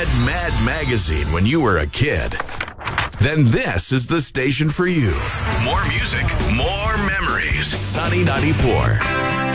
read Mad Magazine when you were a kid, then this is the station for you. More music, more memories. Sunny 94.